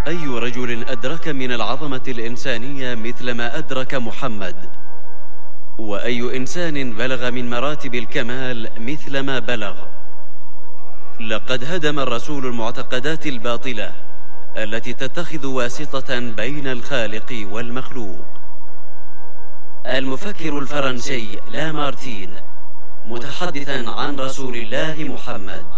أي رجل أدرك من العظمة الإنسانية مثل ما أدرك محمد؟ وأي إنسان بلغ من مراتب الكمال مثل ما بلغ؟ لقد هدم الرسول المعتقدات الباطلة التي تتخذ واسطة بين الخالق والمخلوق. المفكر الفرنسي لامارتين متحدثا عن رسول الله محمد: